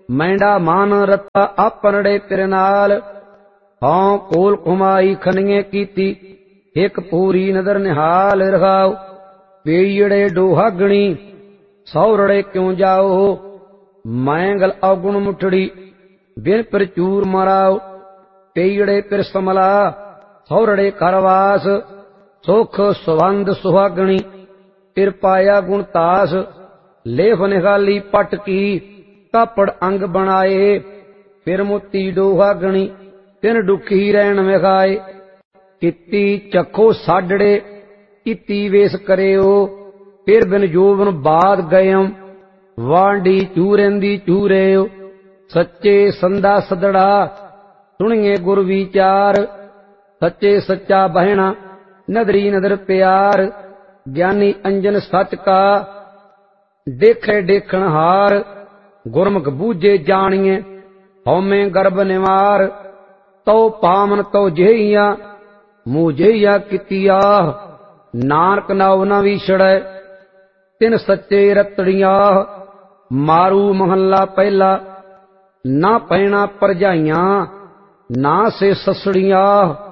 Mandy मान रता आपनड़े तेरे नाल। हाँ कोल कुमाई खनिए कीती एक पूरी नदर निहाल रखाओ। पेड़े डोहागणी सौरड़े क्यों जाओ, मैंगल अवगुण मुठड़ी बिन प्रचूर मराओ। पेड़े पिर समला सौरड़े करवास, सुख सुवंद सुहागणी तिर पाया गुण तास। लेफ निकाली पट की कापड़ अंग बनाए, फिर मोती डोहागणी तिन डुखी रहन विखाए। किती चखो साडड़े इति वेस करेओ, फिर बिन जोबन बाद गयम वांडी चूरेंदी चूरेओ। सच्चे संदा सदड़ा सुनिए गुर विचार, सच्चे सच्चा बहना नदरी नदर प्यार। ज्ञानी अंजन सच का देखे देखन हार, गुरमुख बूझे जानिए हौमे गर्भ निवार। तो पामन तो जेहिया मुझेया कितिया, नानक नाव न विछड़ै तिन सच्चे रतड़िया। मारू महला पहला ना पैना परजाइया, ना से ससड़िया।